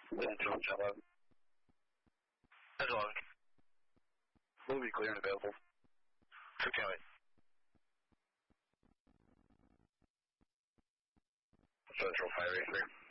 Central Jello. Hello. Will be clear and available. Okay. Central 583.